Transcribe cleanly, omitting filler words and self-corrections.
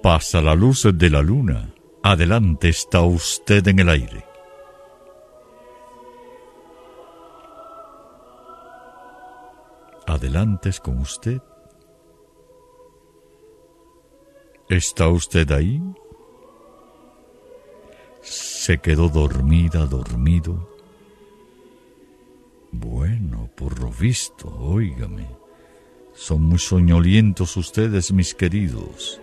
Pasa la luz de la luna. Adelante, está usted en el aire. Adelante es con usted. ¿Está usted ahí? ¿Se quedó dormida, dormido? Bueno, por lo visto, óigame. Son muy soñolientos ustedes, mis queridos.